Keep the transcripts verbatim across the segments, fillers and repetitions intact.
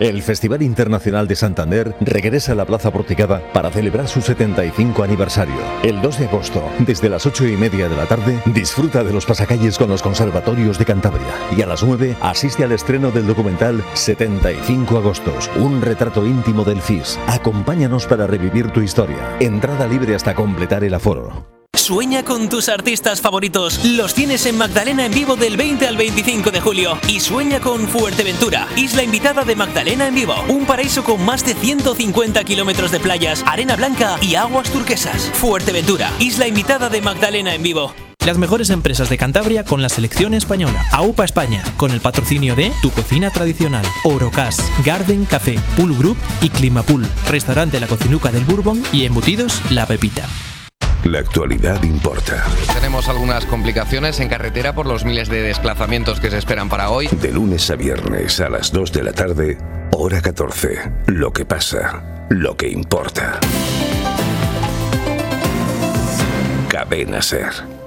El Festival Internacional de Santander regresa a la Plaza Porticada para celebrar su setenta y cinco aniversario. El dos de agosto, desde las ocho y media de la tarde, disfruta de los pasacalles con los conservatorios de Cantabria. Y a las nueve, asiste al estreno del documental setenta y cinco agostos, un retrato íntimo del F I S. Acompáñanos para revivir tu historia. Entrada libre hasta completar el aforo. Sueña con tus artistas favoritos. Los tienes en Magdalena en Vivo del veinte al veinticinco de julio. Y sueña con Fuerteventura, isla invitada de Magdalena en Vivo. Un paraíso con más de ciento cincuenta kilómetros de playas, arena blanca y aguas turquesas. Fuerteventura, isla invitada de Magdalena en Vivo. Las mejores empresas de Cantabria con la selección española. AUPA España, con el patrocinio de Tu Cocina Tradicional, Orocas, Garden Café, Pool Group y Climapool, Restaurante La Cocinuca del Bourbon y Embutidos La Pepita. La actualidad importa. Tenemos algunas complicaciones en carretera por los miles de desplazamientos que se esperan para hoy. De lunes a viernes a las dos de la tarde, hora catorce. Lo que pasa, lo que importa. Cadena SER.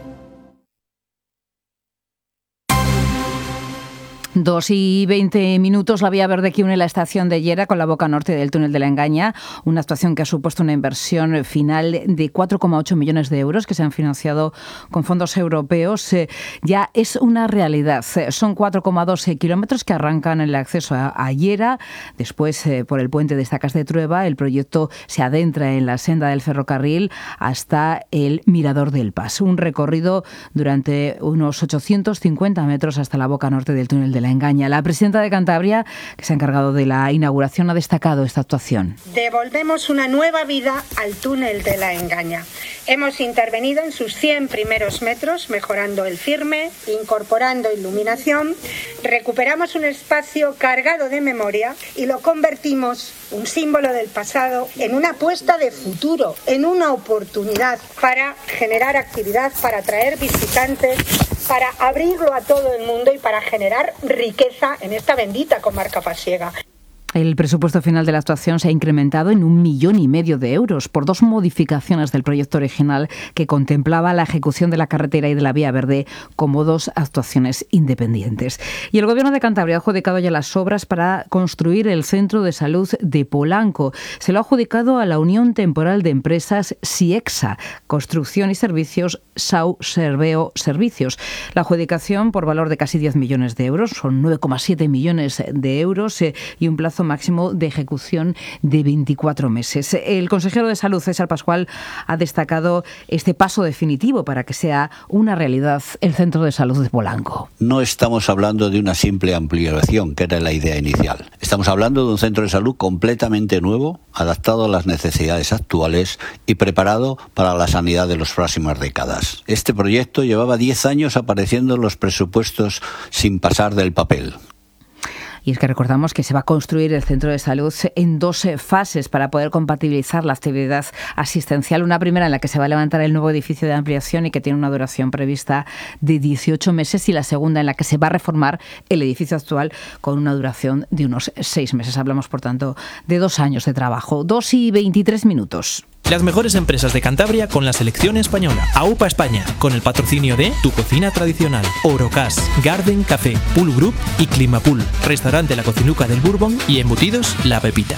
Dos y veinte minutos, la vía verde que une la estación de Llera con la boca norte del túnel de la Engaña, una actuación que ha supuesto una inversión final de cuatro coma ocho millones de euros que se han financiado con fondos europeos, eh, ya es una realidad. Son cuatro coma dos kilómetros que arrancan el acceso a, a Llera, después eh, por el puente de Estacas de Trueba, el proyecto se adentra en la senda del ferrocarril hasta el Mirador del Pas, un recorrido durante unos ochocientos cincuenta metros hasta la boca norte del túnel de la Engaña. La presidenta de Cantabria, que se ha encargado de la inauguración, ha destacado esta actuación. Devolvemos una nueva vida al túnel de la Engaña. Hemos intervenido en sus cien primeros metros, mejorando el firme, incorporando iluminación, recuperamos un espacio cargado de memoria y lo convertimos, un símbolo del pasado, en una apuesta de futuro, en una oportunidad para generar actividad, para atraer visitantes, para abrirlo a todo el mundo y para generar riqueza en esta bendita comarca pasiega. El presupuesto final de la actuación se ha incrementado en un millón y medio de euros por dos modificaciones del proyecto original que contemplaba la ejecución de la carretera y de la vía verde como dos actuaciones independientes. Y el Gobierno de Cantabria ha adjudicado ya las obras para construir el Centro de Salud de Polanco. Se lo ha adjudicado a la Unión Temporal de Empresas SIEXA, Construcción y Servicios Sau Serveo Servicios. La adjudicación por valor de casi diez millones de euros, son nueve coma siete millones de euros eh, y un plazo máximo de ejecución de veinticuatro meses. El consejero de Salud, César Pascual, ha destacado este paso definitivo para que sea una realidad el Centro de Salud de Polanco. No estamos hablando de una simple ampliación, que era la idea inicial. Estamos hablando de un centro de salud completamente nuevo, adaptado a las necesidades actuales y preparado para la sanidad de las próximas décadas. Este proyecto llevaba diez años apareciendo en los presupuestos sin pasar del papel. Y es que recordamos que se va a construir el centro de salud en dos fases para poder compatibilizar la actividad asistencial. Una primera en la que se va a levantar el nuevo edificio de ampliación y que tiene una duración prevista de dieciocho meses, y la segunda en la que se va a reformar el edificio actual con una duración de unos seis meses. Hablamos, por tanto, de dos años de trabajo. Dos y veintitrés minutos. Las mejores empresas de Cantabria con la selección española. AUPA España, con el patrocinio de Tu Cocina Tradicional, Orocas, Garden Café, Pool Group y Climapool, Restaurante La Cocinuca del Bourbon y Embutidos La Pepita.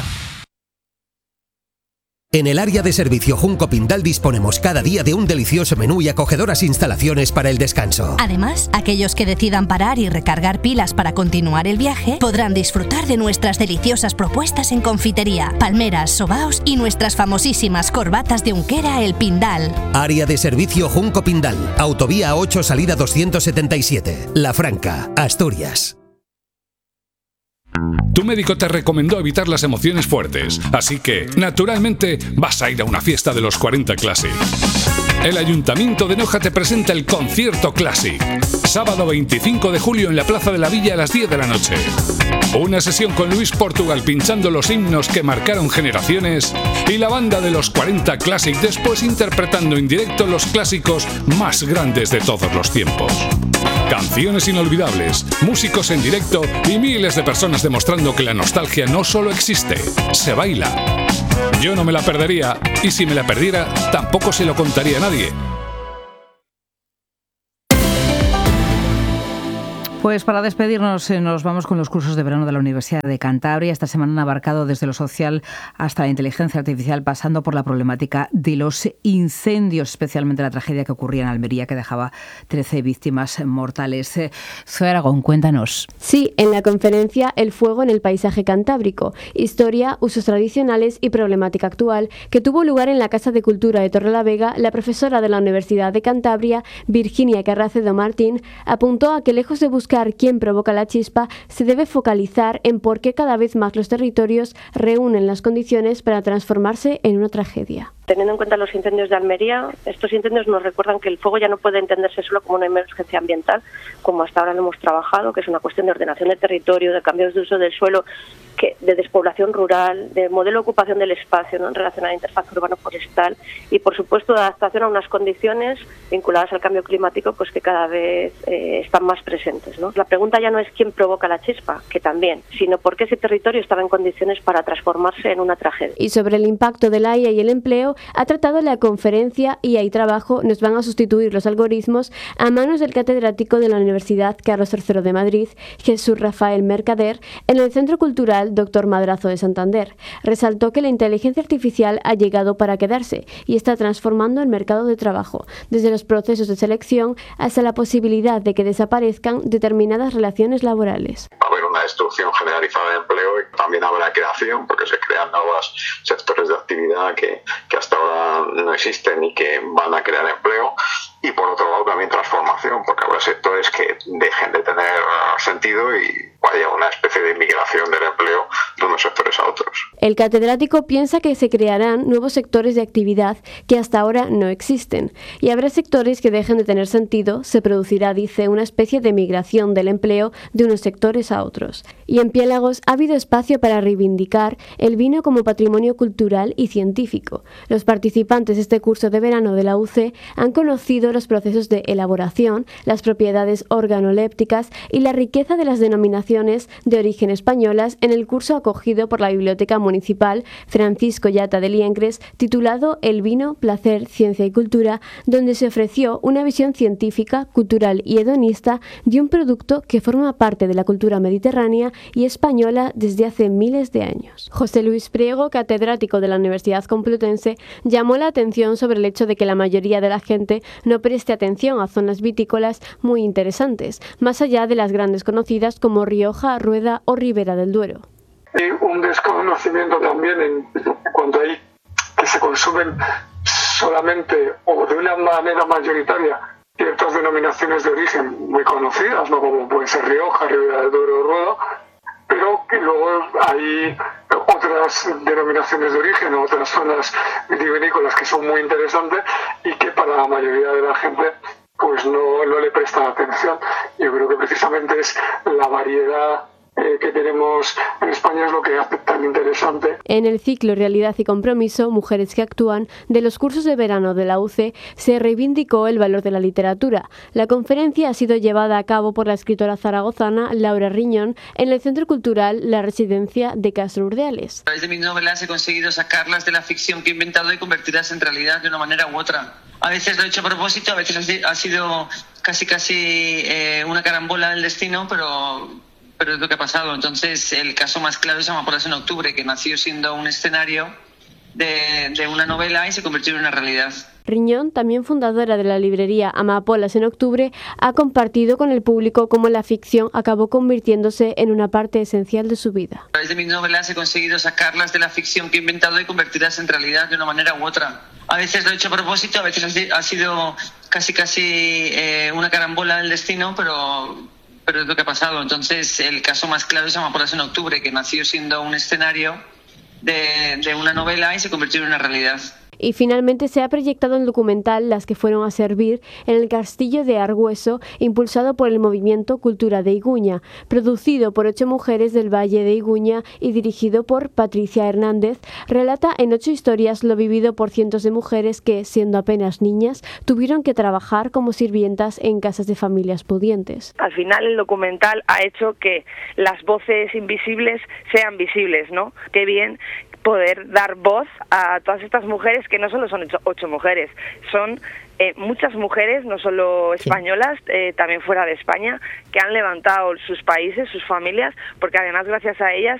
En el área de servicio Junco Pindal disponemos cada día de un delicioso menú y acogedoras instalaciones para el descanso. Además, aquellos que decidan parar y recargar pilas para continuar el viaje podrán disfrutar de nuestras deliciosas propuestas en confitería, palmeras, sobaos y nuestras famosísimas corbatas de Unquera El Pindal. Área de servicio Junco Pindal, Autovía ocho, salida doscientos setenta y siete, La Franca, Asturias. Tu médico te recomendó evitar las emociones fuertes, así que, naturalmente, vas a ir a una fiesta de los cuarenta Classic. El Ayuntamiento de Noja te presenta el Concierto Classic. Sábado veinticinco de julio en la Plaza de la Villa a las diez de la noche. Una sesión con Luis Portugal pinchando los himnos que marcaron generaciones y la banda de los cuarenta Classic después interpretando en directo los clásicos más grandes de todos los tiempos. Canciones inolvidables, músicos en directo y miles de personas demostrando que la nostalgia no solo existe, se baila. Yo no me la perdería, y si me la perdiera, tampoco se lo contaría a nadie. Pues para despedirnos eh, nos vamos con los cursos de verano de la Universidad de Cantabria. Esta semana han abarcado desde lo social hasta la inteligencia artificial, pasando por la problemática de los incendios, especialmente la tragedia que ocurría en Almería, que dejaba trece víctimas mortales. Eh, Zoe Aragón, cuéntanos. Sí, en la conferencia El fuego en el paisaje cantábrico, historia, usos tradicionales y problemática actual, que tuvo lugar en la Casa de Cultura de Torrelavega, la profesora de la Universidad de Cantabria, Virginia Carracedo Martín, apuntó a que lejos de buscar quién provoca la chispa, se debe focalizar en por qué cada vez más los territorios reúnen las condiciones para transformarse en una tragedia. Teniendo en cuenta los incendios de Almería, estos incendios nos recuerdan que el fuego ya no puede entenderse solo como una emergencia ambiental, como hasta ahora lo hemos trabajado, que es una cuestión de ordenación del territorio, de cambios de uso del suelo, que de despoblación rural, de modelo de ocupación del espacio, ¿no?, en relación a la interfaz urbano-forestal y, por supuesto, de adaptación a unas condiciones vinculadas al cambio climático, pues que cada vez eh, están más presentes, ¿no? La pregunta ya no es quién provoca la chispa, que también, sino por qué ese territorio estaba en condiciones para transformarse en una tragedia. Y sobre el impacto de la I A y el empleo, ha tratado la conferencia I A y Trabajo nos van a sustituir los algoritmos, a manos del catedrático de la Universidad Carlos tercero de Madrid, Jesús Rafael Mercader, en el Centro Cultural Doctor Madrazo de Santander. Resaltó que la inteligencia artificial ha llegado para quedarse y está transformando el mercado de trabajo, desde los procesos de selección hasta la posibilidad de que desaparezcan determinadas relaciones laborales. Va a haber una destrucción generalizada de empleo y también habrá creación, porque se crean nuevos sectores de actividad que, que hasta ahora no existen y que van a crear empleo. Y por otro lado también transformación, porque habrá sectores que dejen de tener sentido y vaya una especie de migración del empleo de unos sectores a otros. El catedrático piensa que se crearán nuevos sectores de actividad que hasta ahora no existen, y habrá sectores que dejen de tener sentido. Se producirá, dice, una especie de migración del empleo de unos sectores a otros. Y en Piélagos ha habido espacio para reivindicar el vino como patrimonio cultural y científico. Los participantes de este curso de verano de la U C han conocido los procesos de elaboración, las propiedades organolépticas y la riqueza de las denominaciones de origen españolas en el curso acogido por la Biblioteca Municipal Francisco Llata de Liencres, titulado El vino, placer, ciencia y cultura, donde se ofreció una visión científica, cultural y hedonista de un producto que forma parte de la cultura mediterránea y española desde hace miles de años. José Luis Priego, catedrático de la Universidad Complutense, llamó la atención sobre el hecho de que la mayoría de la gente no preste atención a zonas vitícolas muy interesantes, más allá de las grandes conocidas como Rioja, Rueda o Ribera del Duero. Hay un desconocimiento también en cuanto hay que se consumen solamente o de una manera mayoritaria ciertas denominaciones de origen muy conocidas, ¿no?, como pueden ser Rioja, Ribera del Duero o Rueda, pero que luego hay otras denominaciones de origen o otras zonas vitivinícolas que son muy interesantes y que para la mayoría de la gente pues no, no le prestan atención. Yo creo que precisamente es la variedad eh, que tenemos en España es lo que hace tan interesante. En el ciclo Realidad y Compromiso, Mujeres que Actúan, de los cursos de verano de la U C, se reivindicó el valor de la literatura. La conferencia ha sido llevada a cabo por la escritora zaragozana Laura Riñón en el Centro Cultural La Residencia de Castro Urdiales. A través de mis novelas he conseguido sacarlas de la ficción que he inventado y convertirlas en realidad de una manera u otra. A veces lo he hecho a propósito, a veces ha sido casi casi eh, una carambola del destino, pero... pero es lo que ha pasado. Entonces, el caso más claro es Amapolas en octubre, que nació siendo un escenario de, de una novela y se convirtió en una realidad. Riñón, también fundadora de la librería Amapolas en octubre, ha compartido con el público cómo la ficción acabó convirtiéndose en una parte esencial de su vida. A través de mis novelas he conseguido sacarlas de la ficción que he inventado y convertirlas en realidad de una manera u otra. A veces lo he hecho a propósito, a veces ha sido casi casi eh, una carambola del destino, pero... pero es lo que ha pasado. Entonces, el caso más claro es Amapolas en octubre, que nació siendo un escenario de, de una novela y se convirtió en una realidad. Y finalmente se ha proyectado el documental Las que fueron a servir en el Castillo de Argüeso, impulsado por el movimiento Cultura de Iguña, producido por ocho mujeres del Valle de Iguña y dirigido por Patricia Hernández. Relata en ocho historias lo vivido por cientos de mujeres que, siendo apenas niñas, tuvieron que trabajar como sirvientas en casas de familias pudientes. Al final el documental ha hecho que las voces invisibles sean visibles, ¿no? Qué bien poder dar voz a todas estas mujeres, que no solo son ocho, ocho mujeres, son eh, muchas mujeres, no solo españolas, eh, también fuera de España, que han levantado sus países, sus familias, porque además gracias a ellas